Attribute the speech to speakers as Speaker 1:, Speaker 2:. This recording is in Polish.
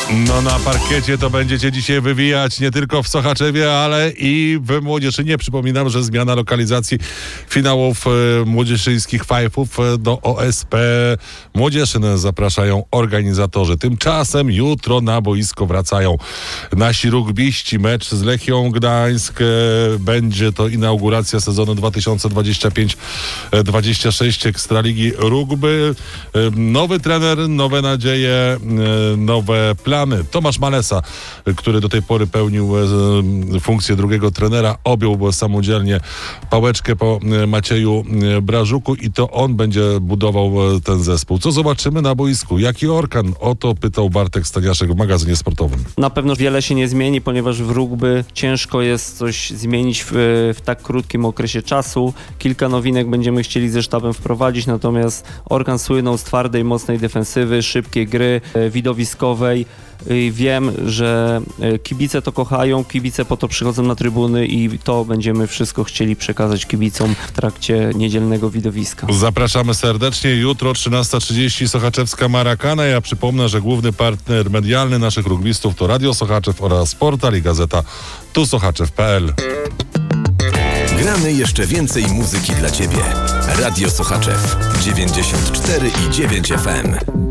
Speaker 1: No na parkiecie to będziecie dzisiaj wywijać nie tylko w Sochaczewie, ale i w Młodzieszynie. Przypominam, że zmiana lokalizacji finałów młodzieszyńskich fajfów do OSP Młodzieszyn zapraszają organizatorzy. Tymczasem jutro na boisko wracają nasi rugbiści. Mecz z Lechią Gdańsk. Będzie to inauguracja sezonu 2025-26 Ekstraligi Rugby. Nowy trener, nowe nadzieje, nowe plany. Tomasz Malesa, który do tej pory pełnił funkcję drugiego trenera, objął samodzielnie pałeczkę po Macieju Brażuku i to on będzie budował ten zespół. Co zobaczymy na boisku? Jaki orkan? O to pytał Bartek Staniaszek w magazynie sportowym.
Speaker 2: Na pewno wiele się nie zmieni, ponieważ w rugby ciężko jest coś zmienić w tak krótkim okresie czasu. Kilka nowinek będziemy chcieli ze sztabem wprowadzić, natomiast orkan słynął z twardej, mocnej defensywy, szybkiej gry, widowiskowej. Wiem, że kibice to kochają, kibice po to przychodzą na trybuny i to będziemy wszystko chcieli przekazać kibicom w trakcie niedzielnego widowiska.
Speaker 1: Zapraszamy serdecznie. Jutro 13:30 Sochaczewska Marakana. Ja przypomnę, że główny partner medialny naszych rugbystów to Radio Sochaczew oraz portal i gazeta tusochaczew.pl.
Speaker 3: Gramy jeszcze więcej muzyki dla Ciebie. Radio Sochaczew 94,9 FM.